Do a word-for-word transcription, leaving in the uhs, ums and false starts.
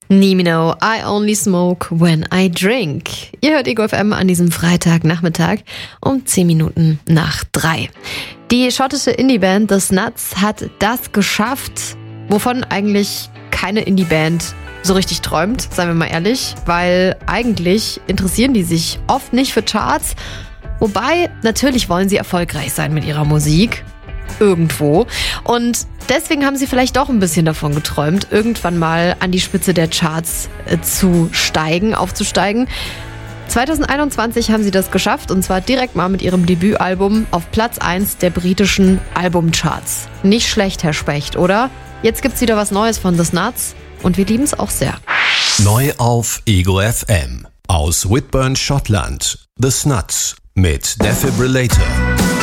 Nimino, I only smoke when I drink. Ihr hört Ego F M an diesem Freitagnachmittag um zehn Minuten nach drei. Die schottische Indie-Band The Snuts hat das geschafft, wovon eigentlich keine Indie-Band so richtig träumt, seien wir mal ehrlich, weil eigentlich interessieren die sich oft nicht für Charts. Wobei, natürlich wollen sie erfolgreich sein mit ihrer Musik. Irgendwo. Und deswegen haben sie vielleicht doch ein bisschen davon geträumt, irgendwann mal an die Spitze der Charts äh, zu steigen, aufzusteigen. zwanzig einundzwanzig haben sie das geschafft, und zwar direkt mal mit ihrem Debütalbum auf Platz eins der britischen Albumcharts. Nicht schlecht, Herr Specht, oder? Jetzt gibt's wieder was Neues von The Snuts und wir lieben es auch sehr. Neu auf Ego F M. Aus Whitburn, Schottland. The Snuts mit Defibrillator.